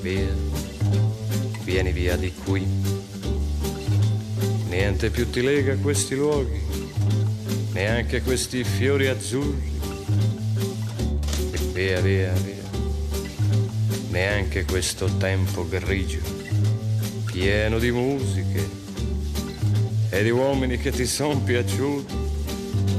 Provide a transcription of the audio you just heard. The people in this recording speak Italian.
Via, vieni via di qui. Niente più ti lega a questi luoghi, neanche questi fiori azzurri. E via, via, via, neanche questo tempo grigio, pieno di musiche e di uomini che ti son piaciuti.